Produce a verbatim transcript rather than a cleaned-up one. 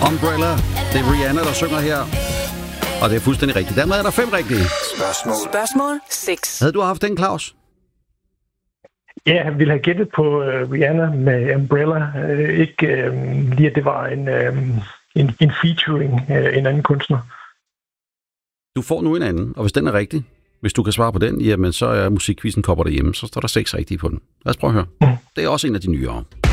Umbrella. Det er Rihanna, der synger her. Og det er fuldstændig rigtigt. Dermed er der fem rigtige. Spørgsmål. Spørgsmål seks. Havde du haft den, Claus? Ja, jeg ville have gættet på uh, Rihanna med Umbrella. Uh, ikke uh, lige, at det var en, uh, en, en featuring uh, en anden kunstner. Du får nu en anden, og hvis den er rigtig, hvis du kan svare på den, jamen så er musikquizzen kopper derhjemme, så står der seks rigtige på den. Lad os prøve at høre. Mm. Det er også en af de nyere.